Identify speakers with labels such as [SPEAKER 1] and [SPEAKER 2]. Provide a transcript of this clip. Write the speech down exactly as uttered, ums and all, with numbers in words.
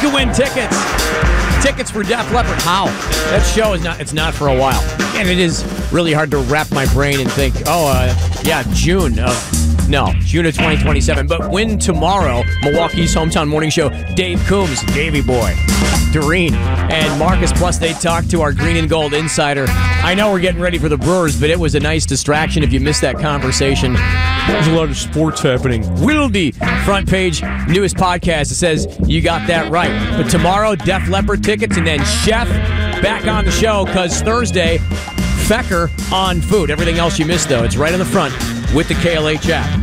[SPEAKER 1] can win tickets. Tickets for Def Leppard. How? That show is not, it's not for a while. And it is really hard to wrap my brain and think, oh, uh, yeah, June of, no, June of twenty twenty-seven. But win tomorrow, Milwaukee's hometown morning show, Dave Coombs, Davey Boy, Doreen, and Marcus. Plus, they talked to our Green and Gold insider. I know we're getting ready for the Brewers, but it was a nice distraction if you missed that conversation. There's a lot of sports happening. Wildy, front page, newest podcast. It says you got that right. But tomorrow, Def Leppard tickets, and then Chef back on the show because Thursday, Fecker on food. Everything else you missed, though, it's right on the front with the K L H app.